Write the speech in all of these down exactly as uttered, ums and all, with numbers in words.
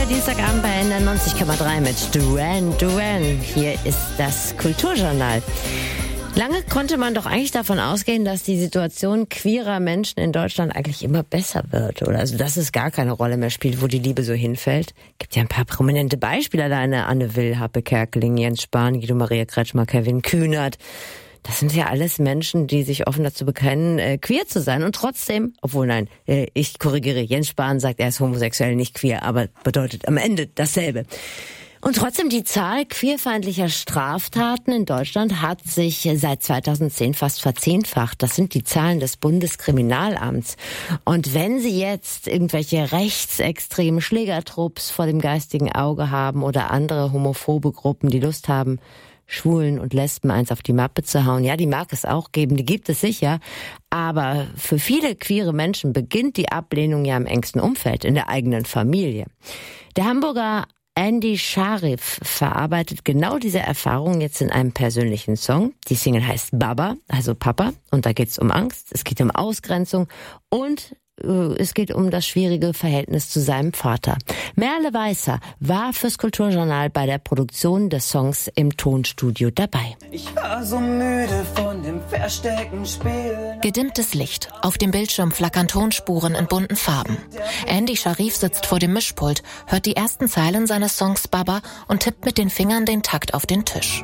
Dienstagabend bei N R neunzig Komma drei mit Duran Duran. Hier ist das Kulturjournal. Lange konnte man doch eigentlich davon ausgehen, dass die Situation queerer Menschen in Deutschland eigentlich immer besser wird. Oder also, dass es gar keine Rolle mehr spielt, wo die Liebe so hinfällt. Gibt ja ein paar prominente Beispiele. Da eine Anne Will, Happe Kerkeling, Jens Spahn, Guido Maria Kretschmer, Kevin Kühnert. Das sind ja alles Menschen, die sich offen dazu bekennen, äh, queer zu sein. Und trotzdem, obwohl nein, äh, ich korrigiere, Jens Spahn sagt, er ist homosexuell, nicht queer, aber bedeutet am Ende dasselbe. Und trotzdem, die Zahl queerfeindlicher Straftaten in Deutschland hat sich seit zweitausendzehn fast verzehnfacht. Das sind die Zahlen des Bundeskriminalamts. Und wenn Sie jetzt irgendwelche rechtsextremen Schlägertrupps vor dem geistigen Auge haben oder andere homophobe Gruppen, die Lust haben, Schwulen und Lesben eins auf die Mappe zu hauen. Ja, die mag es auch geben, die gibt es sicher. Aber für viele queere Menschen beginnt die Ablehnung ja im engsten Umfeld, in der eigenen Familie. Der Hamburger Andy Sharif verarbeitet genau diese Erfahrung jetzt in einem persönlichen Song. Die Single heißt Baba, also Papa. Und da geht es um Angst, es geht um Ausgrenzung und es geht um das schwierige Verhältnis zu seinem Vater. Merle Weißer war fürs Kulturjournal bei der Produktion des Songs im Tonstudio dabei. Ich war so müde von dem Verstecken spielen. Gedimmtes Licht. Auf dem Bildschirm flackern Tonspuren in bunten Farben. Andy Sharif sitzt vor dem Mischpult, hört die ersten Zeilen seines Songs Baba und tippt mit den Fingern den Takt auf den Tisch.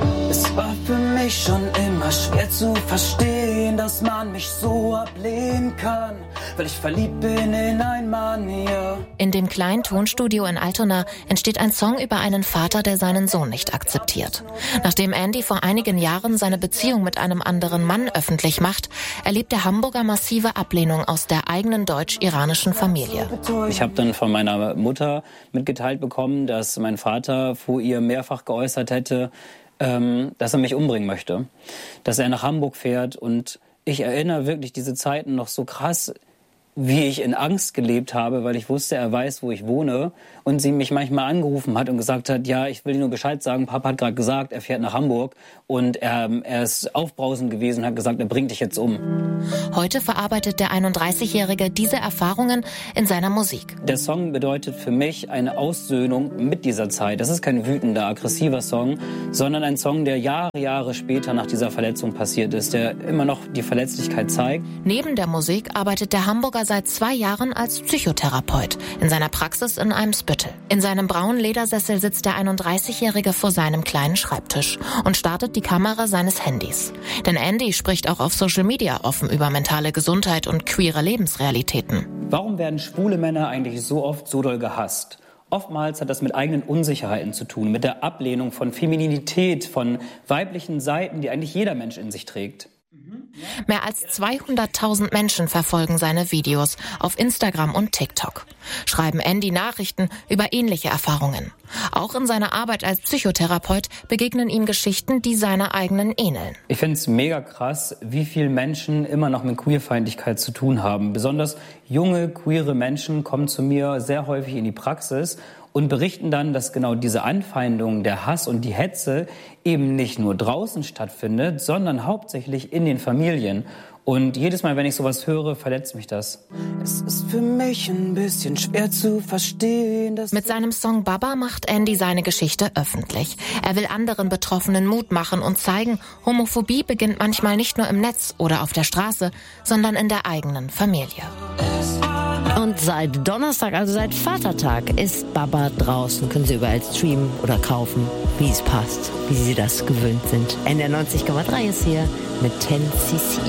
Es war für mich schon immer schwer zu verstehen, dass man mich so ablehnen kann, weil ich verliebt bin in einen Mann hier. In dem kleinen Tonstudio in Altona entsteht ein Song über einen Vater, der seinen Sohn nicht akzeptiert. Nachdem Andy vor einigen Jahren seine Beziehung mit einem anderen Mann öffentlich macht, erlebt der Hamburger massive Ablehnung aus der eigenen deutsch-iranischen Familie. Ich habe dann von meiner Mutter mitgeteilt bekommen, dass mein Vater vor ihr mehrfach geäußert hätte, dass er mich umbringen möchte, dass er nach Hamburg fährt. Und ich erinnere wirklich diese Zeiten noch so krass, wie ich in Angst gelebt habe, weil ich wusste, er weiß, wo ich wohne und sie mich manchmal angerufen hat und gesagt hat, ja, ich will dir nur Bescheid sagen, Papa hat gerade gesagt, er fährt nach Hamburg und er, er ist aufbrausend gewesen und hat gesagt, er bringt dich jetzt um. Heute verarbeitet der einunddreißigjährige diese Erfahrungen in seiner Musik. Der Song bedeutet für mich eine Aussöhnung mit dieser Zeit. Das ist kein wütender, aggressiver Song, sondern ein Song, der Jahre, Jahre später nach dieser Verletzung passiert ist, der immer noch die Verletzlichkeit zeigt. Neben der Musik arbeitet der Hamburger seit zwei Jahren als Psychotherapeut in seiner Praxis in Eimsbüttel. In seinem braunen Ledersessel sitzt der einunddreißigjährige vor seinem kleinen Schreibtisch und startet die Kamera seines Handys. Denn Andy spricht auch auf Social Media offen über mentale Gesundheit und queere Lebensrealitäten. Warum werden schwule Männer eigentlich so oft so doll gehasst? Oftmals hat das mit eigenen Unsicherheiten zu tun, mit der Ablehnung von Femininität, von weiblichen Seiten, die eigentlich jeder Mensch in sich trägt. Mehr als zweihunderttausend Menschen verfolgen seine Videos auf Instagram und TikTok, schreiben Andy Nachrichten über ähnliche Erfahrungen. Auch in seiner Arbeit als Psychotherapeut begegnen ihm Geschichten, die seiner eigenen ähneln. Ich finde es mega krass, wie viele Menschen immer noch mit Queerfeindlichkeit zu tun haben. Besonders junge, queere Menschen kommen zu mir sehr häufig in die Praxis und berichten dann, dass genau diese Anfeindung, der Hass und die Hetze eben nicht nur draußen stattfindet, sondern hauptsächlich in den Familien. Und jedes Mal, wenn ich sowas höre, verletzt mich das. Es ist für mich ein bisschen schwer zu verstehen, dass... Mit seinem Song Baba macht Andy seine Geschichte öffentlich. Er will anderen Betroffenen Mut machen und zeigen, Homophobie beginnt manchmal nicht nur im Netz oder auf der Straße, sondern in der eigenen Familie. Und seit Donnerstag, also seit Vatertag, ist Baba draußen. Können Sie überall streamen oder kaufen, wie es passt, wie Sie das gewöhnt sind. N R neunzig Komma drei ist hier mit ten C C.